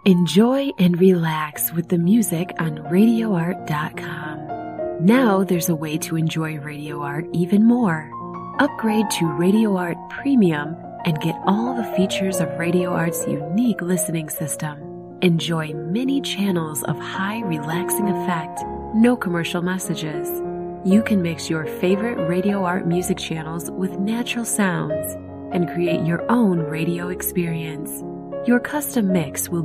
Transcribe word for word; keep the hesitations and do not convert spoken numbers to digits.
Enjoy and relax with the music on radio art dot com. Now there's a way to enjoy Radio Art even more. Upgrade to Radio Art Premium and get all the features of Radio Art's unique listening system. Enjoy many channels of high relaxing effect, no commercial messages. You can mix your favorite Radio Art music channels with natural sounds and create your own radio experience. Your custom mix will